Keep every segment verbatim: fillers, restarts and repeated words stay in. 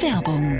Werbung.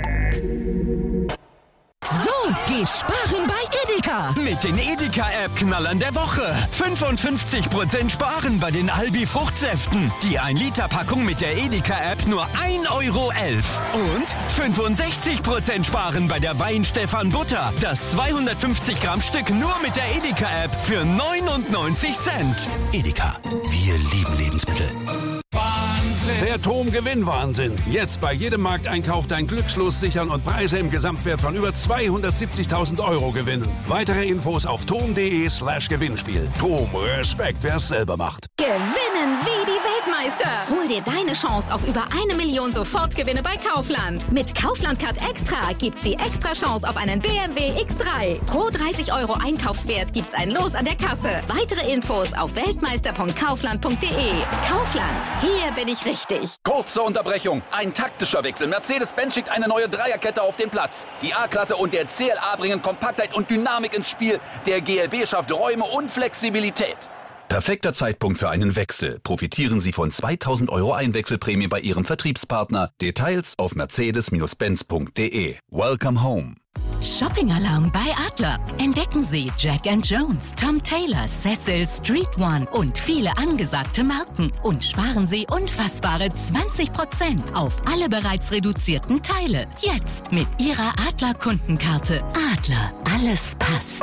So, geht sparen bei Edeka. Mit den Edeka-App-Knallern der Woche. fünfundfünfzig Prozent sparen bei den Albi-Fruchtsäften. Die ein Liter Packung mit der Edeka-App nur ein Euro elf. Und fünfundsechzig Prozent sparen bei der Weinstefan Butter. Das zweihundertfünfzig Gramm Stück nur mit der Edeka-App für neunundneunzig Cent. Edeka, wir lieben Lebensmittel. Der TOM-Gewinnwahnsinn. Jetzt bei jedem Markteinkauf dein Glückslos sichern und Preise im Gesamtwert von über zweihundertsiebzigtausend Euro gewinnen. Weitere Infos auf tom.de slash Gewinnspiel. TOM, Respekt, wer es selber macht. Gewinnen wie die Weltmeister. Hol dir deine Chance auf über eine Million Sofortgewinne bei Kaufland. Mit Kaufland Card Extra gibt's die extra Chance auf einen B M W X drei. Pro dreißig Euro Einkaufswert gibt's ein Los an der Kasse. Weitere Infos auf weltmeister punkt kaufland punkt de. Kaufland, hier bin ich richtig. Kurze Unterbrechung. Ein taktischer Wechsel. Mercedes-Benz schickt eine neue Dreierkette auf den Platz. Die A-Klasse und der C L A bringen Kompaktheit und Dynamik ins Spiel. Der G L B schafft Räume und Flexibilität. Perfekter Zeitpunkt für einen Wechsel. Profitieren Sie von zweitausend Euro Einwechselprämie bei Ihrem Vertriebspartner. Details auf mercedes Benz punkt de. Welcome home. Shopping-Alarm bei Adler. Entdecken Sie Jack and Jones, Tom Taylor, Cecil, Street One und viele angesagte Marken. Und sparen Sie unfassbare zwanzig Prozent auf alle bereits reduzierten Teile. Jetzt mit Ihrer Adler-Kundenkarte. Adler, alles passt.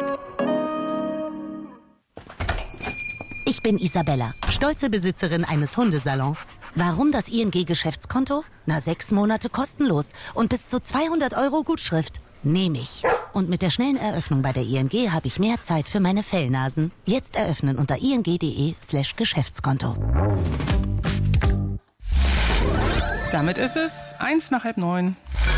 Ich bin Isabella, stolze Besitzerin eines Hundesalons. Warum das I N G-Geschäftskonto? Na, sechs Monate kostenlos und bis zu zweihundert Euro Gutschrift. Nehme ich. Und mit der schnellen Eröffnung bei der I N G habe ich mehr Zeit für meine Fellnasen. Jetzt eröffnen unter ing.de slash Geschäftskonto. Damit ist es eins nach halb neun.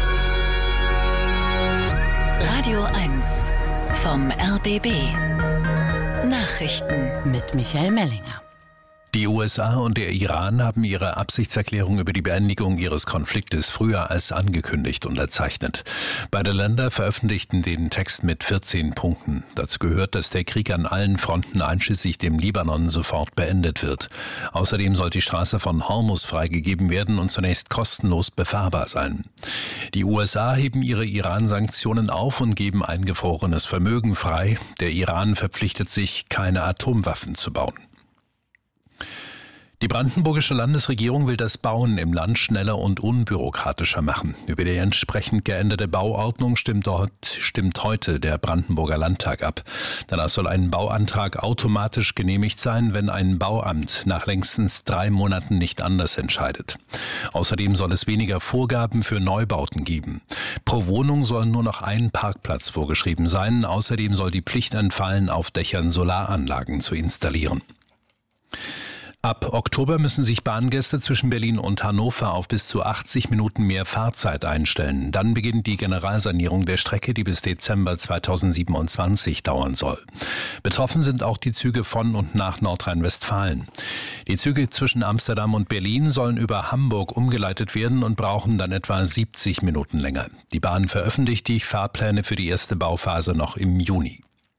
Radio eins vom R B B. Nachrichten mit Michael Mellinger. Die U S A und der Iran haben ihre Absichtserklärung über die Beendigung ihres Konfliktes früher als angekündigt unterzeichnet. Beide Länder veröffentlichten den Text mit vierzehn Punkten. Dazu gehört, dass der Krieg an allen Fronten einschließlich dem Libanon sofort beendet wird. Außerdem soll die Straße von Hormuz freigegeben werden und zunächst kostenlos befahrbar sein. Die U S A heben ihre Iran-Sanktionen auf und geben eingefrorenes Vermögen frei. Der Iran verpflichtet sich, keine Atomwaffen zu bauen. Die brandenburgische Landesregierung will das Bauen im Land schneller und unbürokratischer machen. Über die entsprechend geänderte Bauordnung stimmt, dort, stimmt heute der Brandenburger Landtag ab. Danach soll ein Bauantrag automatisch genehmigt sein, wenn ein Bauamt nach längstens drei Monaten nicht anders entscheidet. Außerdem soll es weniger Vorgaben für Neubauten geben. Pro Wohnung soll nur noch ein Parkplatz vorgeschrieben sein. Außerdem soll die Pflicht entfallen, auf Dächern Solaranlagen zu installieren. Ab Oktober müssen sich Bahngäste zwischen Berlin und Hannover auf bis zu achtzig Minuten mehr Fahrzeit einstellen. Dann beginnt die Generalsanierung der Strecke, die bis Dezember zweitausendsiebenundzwanzig dauern soll. Betroffen sind auch die Züge von und nach Nordrhein-Westfalen. Die Züge zwischen Amsterdam und Berlin sollen über Hamburg umgeleitet werden und brauchen dann etwa siebzig Minuten länger. Die Bahn veröffentlicht die Fahrpläne für die erste Bauphase noch im Juni.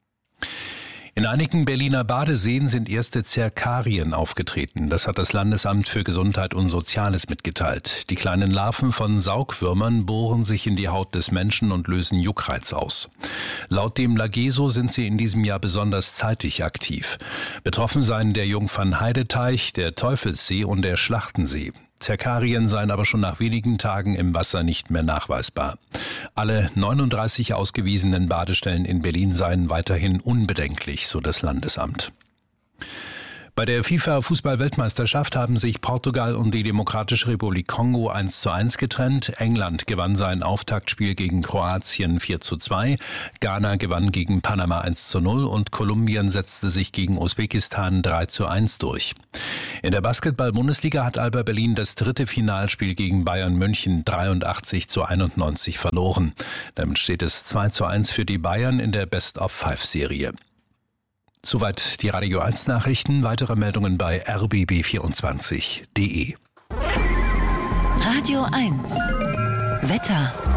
In einigen Berliner Badeseen sind erste Zerkarien aufgetreten. Das hat das Landesamt für Gesundheit und Soziales mitgeteilt. Die kleinen Larven von Saugwürmern bohren sich in die Haut des Menschen und lösen Juckreiz aus. Laut dem Lageso sind sie in diesem Jahr besonders zeitig aktiv. Betroffen seien der Jungfernheideteich, der Teufelssee und der Schlachtensee. Zerkarien seien aber schon nach wenigen Tagen im Wasser nicht mehr nachweisbar. Alle neununddreißig ausgewiesenen Badestellen in Berlin seien weiterhin unbedenklich, so das Landesamt. Bei der FIFA-Fußball-Weltmeisterschaft haben sich Portugal und die Demokratische Republik Kongo eins zu eins getrennt. England gewann sein Auftaktspiel gegen Kroatien vier zu zwei. Ghana gewann gegen Panama eins zu null und Kolumbien setzte sich gegen Usbekistan drei zu eins durch. In der Basketball-Bundesliga hat Alba Berlin das dritte Finalspiel gegen Bayern München dreiundachtzig zu einundneunzig verloren. Damit steht es zwei zu eins für die Bayern in der Best-of-Five-Serie. Soweit die Radio eins Nachrichten. Weitere Meldungen bei r b b vierundzwanzig punkt de. Radio eins Wetter.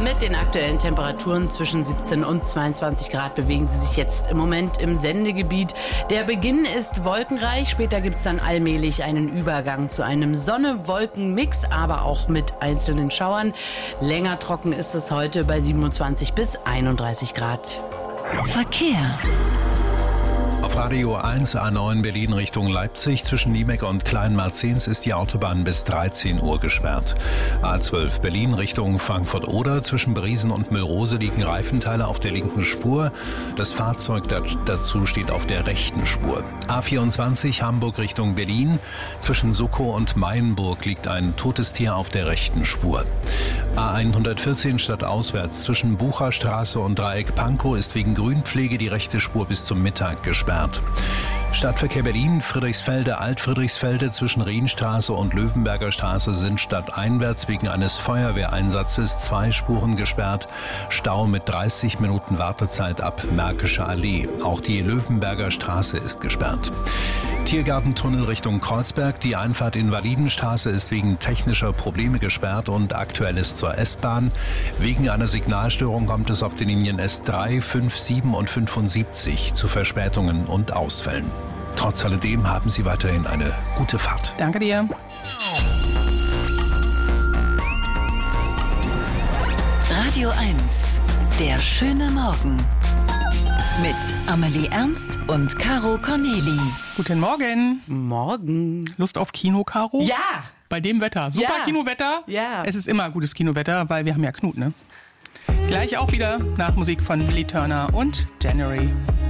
Mit den aktuellen Temperaturen zwischen siebzehn und zweiundzwanzig Grad bewegen sie sich jetzt im Moment im Sendegebiet. Der Beginn ist wolkenreich, später gibt es dann allmählich einen Übergang zu einem Sonne-Wolken-Mix, aber auch mit einzelnen Schauern. Länger trocken ist es heute bei siebenundzwanzig bis einunddreißig Grad. Verkehr. Auf Radio eins A neun Berlin Richtung Leipzig zwischen Niemek und Kleinmarzens ist die Autobahn bis dreizehn Uhr gesperrt. A zwölf Berlin Richtung Frankfurt-Oder zwischen Briesen und Müllrose liegen Reifenteile auf der linken Spur. Das Fahrzeug dazu steht auf der rechten Spur. A vierundzwanzig Hamburg Richtung Berlin zwischen Suckow und Mayenburg liegt ein totes Tier auf der rechten Spur. A hundertvierzehn stadtauswärts zwischen Bucherstraße und Dreieck Pankow ist wegen Grünpflege die rechte Spur bis zum Mittag gesperrt. Stadtverkehr Berlin, Friedrichsfelde, Alt-Friedrichsfelde zwischen Rienstraße und Löwenberger Straße sind stadteinwärts wegen eines Feuerwehreinsatzes zwei Spuren gesperrt. Stau mit dreißig Minuten Wartezeit ab Märkische Allee. Auch die Löwenberger Straße ist gesperrt. Tiergartentunnel Richtung Kreuzberg. Die Einfahrt Invalidenstraße ist wegen technischer Probleme gesperrt und aktuell ist zur S-Bahn. Wegen einer Signalstörung kommt es auf den Linien S drei, fünf, sieben und fünfundsiebzig zu Verspätungen und Ausfällen. Trotz alledem haben Sie weiterhin eine gute Fahrt. Danke dir. Radio eins, der schöne Morgen. Mit Amelie Ernst und Caro Corneli. Guten Morgen. Morgen. Lust auf Kino, Caro? Ja. Bei dem Wetter. Super Ja. Kinowetter. Ja. Es ist immer gutes Kinowetter, weil wir haben ja Knut, ne? Gleich auch wieder nach Musik von Billy Turner und January.